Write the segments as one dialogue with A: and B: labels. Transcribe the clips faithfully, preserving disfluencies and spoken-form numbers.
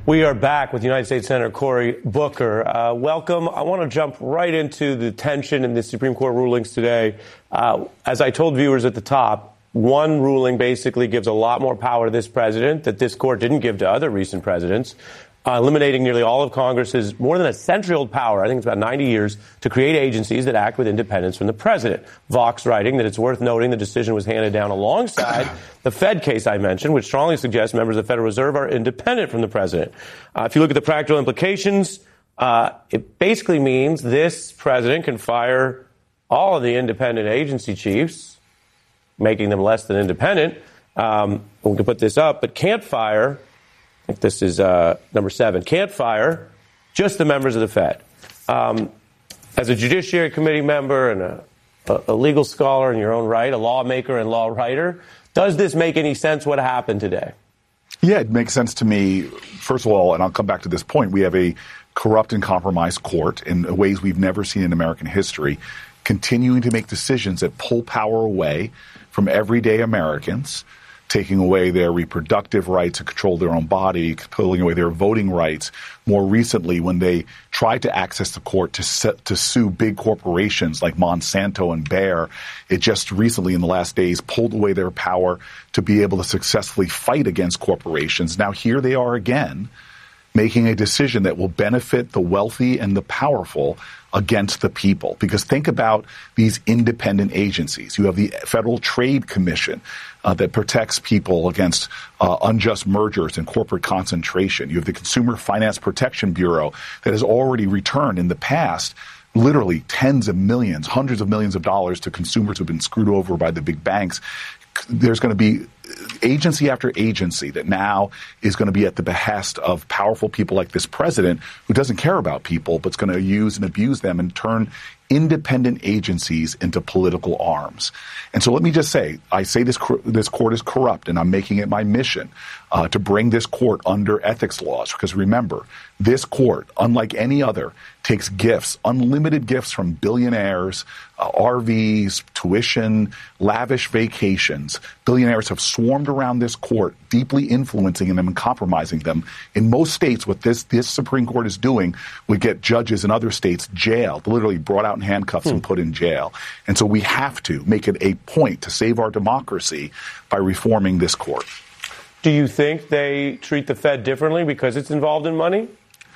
A: We are back with United States Senator Cory Booker. Uh, welcome. I want to jump right into the tension in the Supreme Court rulings today. Uh, as I told viewers at the top, one ruling basically gives a lot more power to this president that this court didn't give to other recent presidents, uh, eliminating nearly all of Congress's more than a century-old power, I think it's about ninety years, to create agencies that act with independence from the president. Vox writing that it's worth noting the decision was handed down alongside the Fed case I mentioned, which strongly suggests members of the Federal Reserve are independent from the president. Uh, if you look at the practical implications, uh, it basically means this president can fire all of the independent agency chiefs, making them less than independent. Um, we can put this up, but can't fire, I think this is uh, number seven, can't fire just the members of the Fed. Um, as a Judiciary Committee member and a, a, a legal scholar in your own right, a lawmaker and law writer, does this make any sense what happened today?
B: Yeah, it makes sense to me. First of all, and I'll come back to this point, we have a corrupt and compromised court in ways we've never seen in American history, continuing to make decisions that pull power away from everyday Americans, taking away their reproductive rights to control their own body, pulling away their voting rights. More recently, when they tried to access the court to set, to sue big corporations like Monsanto and Bayer, it just recently in the last days pulled away their power to be able to successfully fight against corporations. Now here they are again, making a decision that will benefit the wealthy and the powerful against the people. Because think about these independent agencies. You have the Federal Trade Commission uh, that protects people against uh, unjust mergers and corporate concentration. You have the Consumer Finance Protection Bureau that has already returned in the past literally tens of millions, hundreds of millions of dollars to consumers who've been screwed over by the big banks. There's going to be agency after agency that now is going to be at the behest of powerful people like this president who doesn't care about people, but is going to use and abuse them and turn independent agencies into political arms. And so let me just say, I say this this court is corrupt, and I'm making it my mission uh, to bring this court under ethics laws. Because remember, this court, unlike any other, takes gifts, unlimited gifts from billionaires, uh, R Vs, tuition, lavish vacations. Billionaires have swarmed around this court, deeply influencing them and compromising them. In most states, what this, this Supreme Court is doing would get judges in other states jailed, literally brought out in handcuffs hmm. and put in jail. And so we have to make it a point to save our democracy by reforming this court.
A: Do you think they treat the Fed differently because it's involved in money?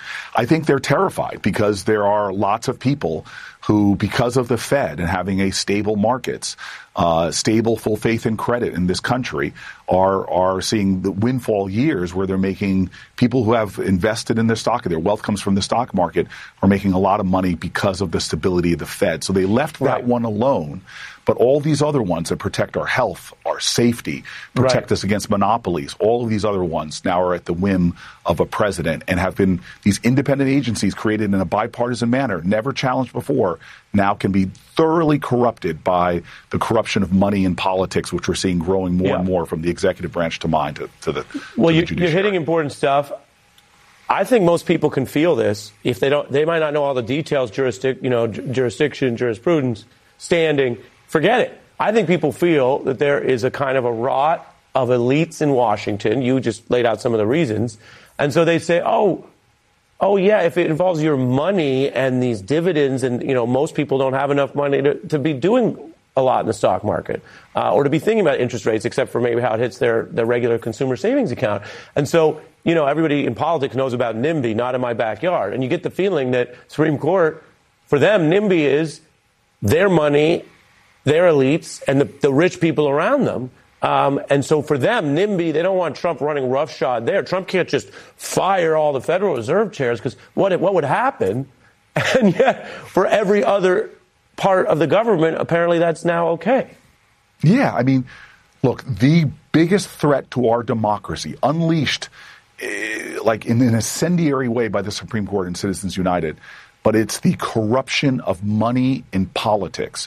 B: I think they're terrified because there are lots of people who, because of the Fed and having a stable markets, uh, stable full faith and credit in this country, are are seeing the windfall years where they're making people who have invested in their stock, their wealth comes from the stock market, are making a lot of money because of the stability of the Fed. So they left that
A: right.
B: one alone. But all these other ones that protect our health, our safety, protect
A: right.
B: us against monopolies, all of these other ones now are at the whim of a president and have been these independent agencies created in a bipartisan manner, never challenged before, now can be thoroughly corrupted by the corruption of money in politics, which we're seeing growing more
A: yeah.
B: and more from the executive branch to mine to, to the
A: Well,
B: to
A: you,
B: the judiciary.
A: You're hitting important stuff. I think most people can feel this. If they don't, they might not know all the details, jurisdic, you know, jurisdiction, jurisprudence, standing. Forget it. I think people feel that there is a kind of a rot of elites in Washington. You just laid out some of the reasons. And so they say, oh, oh, yeah, if it involves your money and these dividends and, you know, most people don't have enough money to, to be doing a lot in the stock market uh, or to be thinking about interest rates, except for maybe how it hits their, their regular consumer savings account. And so, you know, everybody in politics knows about NIMBY, not in my backyard. And you get the feeling that Supreme Court, for them, NIMBY is their money, their elites, and the, the rich people around them. Um, and so for them, NIMBY, they don't want Trump running roughshod there. Trump can't just fire all the Federal Reserve chairs because what, what would happen? And yet, for every other part of the government, apparently that's now okay.
B: Yeah, I mean, look, the biggest threat to our democracy, unleashed uh, like in an incendiary way by the Supreme Court and Citizens United, but it's the corruption of money in politics,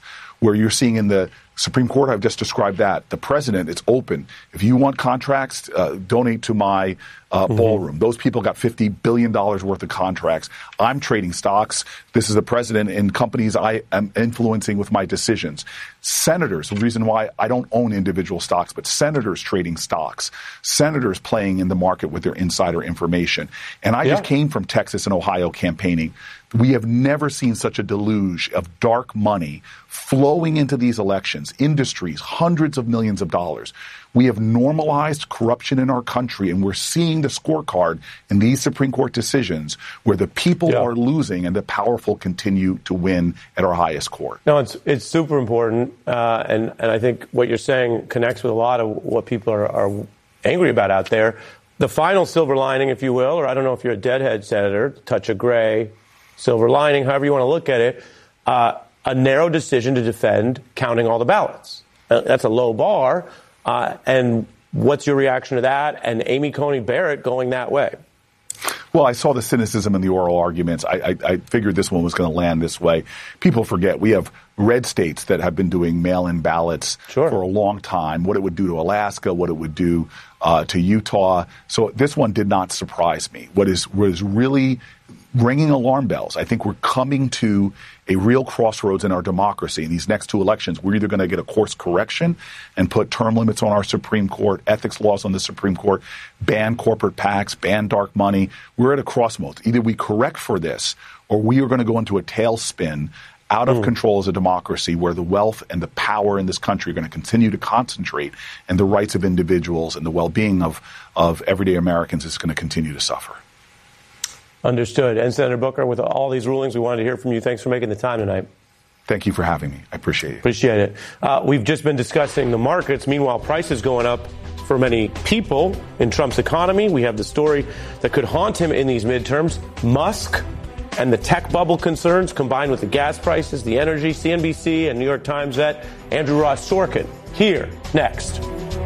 B: where you're seeing in the Supreme Court, I've just described that. The president, it's open. If you want contracts, uh, donate to my uh, mm-hmm. ballroom. Those people got fifty billion dollars worth of contracts. I'm trading stocks. This is the president in companies I am influencing with my decisions. Senators, the reason why I don't own individual stocks, but senators trading stocks. Senators playing in the market with their insider information. And I yeah. just came from Texas and Ohio campaigning. We have never seen such a deluge of dark money flowing into these elections, industries, hundreds of millions of dollars. We have normalized corruption in our country, and we're seeing the scorecard in these Supreme Court decisions where the people yeah. are losing and the powerful continue to win at our highest court.
A: No, it's it's super important, uh, and, and I think what you're saying connects with a lot of what people are, are angry about out there. The final silver lining, if you will, or I don't know if you're a deadhead senator, touch of gray, silver lining, however you want to look at it, uh, a narrow decision to defend counting all the ballots. Uh, that's a low bar. Uh, and what's your reaction to that and Amy Coney Barrett going that way?
B: Well, I saw the cynicism in the oral arguments. I, I, I figured this one was going to land this way. People forget we have red states that have been doing mail-in ballots
A: sure.
B: for a long time, what it would do to Alaska, what it would do uh, to Utah. So this one did not surprise me. What is, what is really ringing alarm bells, I think we're coming to a real crossroads in our democracy. In these next two elections, we're either going to get a course correction and put term limits on our Supreme Court, ethics laws on the Supreme Court, ban corporate PACs, ban dark money. We're at a crossroads. Either we correct for this or we are going to go into a tailspin out of mm. control as a democracy where the wealth and the power in this country are going to continue to concentrate and the rights of individuals and the well-being of, of everyday Americans is going to continue to suffer.
A: Understood. And Senator Booker, with all these rulings, we wanted to hear from you. Thanks for making the time tonight.
B: Thank you for having me. I appreciate it.
A: Appreciate it. Uh, we've just been discussing the markets. Meanwhile, prices going up for many people in Trump's economy. We have the story that could haunt him in these midterms. Musk and the tech bubble concerns combined with the gas prices, the energy. C N B C and New York Times vet Andrew Ross Sorkin here next.